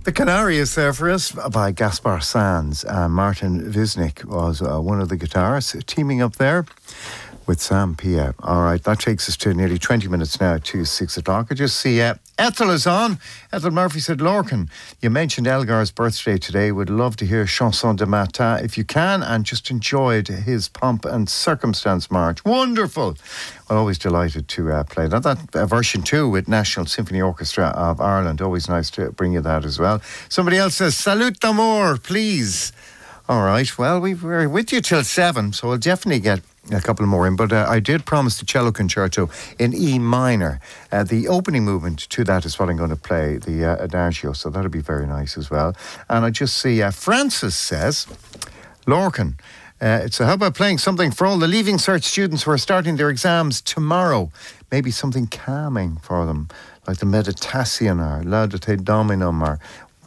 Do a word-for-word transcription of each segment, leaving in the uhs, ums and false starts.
The Canaries there for us by Gaspar Sanz. Uh, Martin Visnik was uh, one of the guitarists teaming up there with Sam Pia. All right, that takes us to nearly twenty minutes now to six o'clock. I just see uh, Ethel is on. Ethel Murphy said, Lorcan, you mentioned Elgar's birthday today. Would love to hear Chanson de Matin if you can, and just enjoyed his Pomp and Circumstance March. Wonderful. Well, always delighted to uh, play that. That uh, version two with National Symphony Orchestra of Ireland. Always nice to bring you that as well. Somebody else says, Salut d'amour, please. All right, well, we were with you till seven, so we'll definitely get a couple more in, but uh, I did promise the cello concerto in E minor. Uh, the opening movement to that is what I'm going to play, the uh, Adagio, so that'll be very nice as well. And I just see uh, Francis says, Lorcan, uh, it's a, how about playing something for all the Leaving Cert students who are starting their exams tomorrow? Maybe something calming for them, like the Meditation or Laudate Dominum or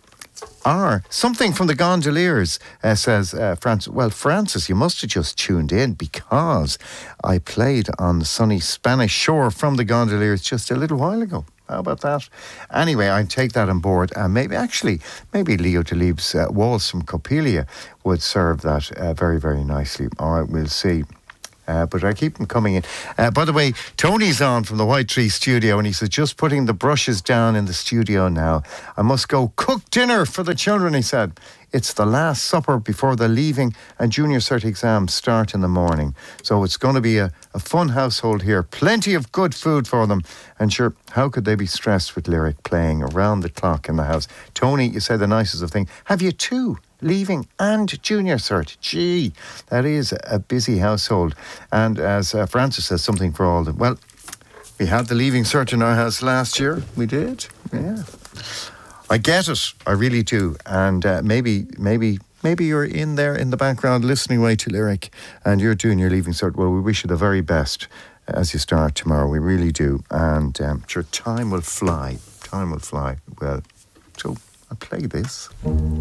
Or something from the Gondoliers, uh, says uh, Francis. Well, Francis, you must have just tuned in because I played on the sunny Spanish shore from the Gondoliers just a little while ago. How about that? Anyway, I'd take that on board. And uh, maybe, actually, maybe Leo Delibes' uh, Waltz from Coppelia would serve that uh, very, very nicely. All right, we'll see. Uh, but I keep them coming in. Uh, by the way, Tony's on from the White Tree studio and he says, just putting the brushes down in the studio now. I must go cook dinner for the children, he said. It's the last supper before the leaving and junior cert exams start in the morning. So it's going to be a, a fun household here. Plenty of good food for them. And sure, how could they be stressed with Lyric playing around the clock in the house? Tony, you said the nicest of things. Have you two? Leaving and junior cert. Gee, that is a busy household. And as uh, Francis says, something for all them. Well, we had the Leaving Cert in our house last year. We did, yeah. I get it, I really do. And uh, maybe, maybe, maybe you're in there in the background listening away to Lyric and you're doing your Leaving Cert. Well, we wish you the very best as you start tomorrow. We really do. And um, sure, time will fly. Time will fly. Well, so I'll play this.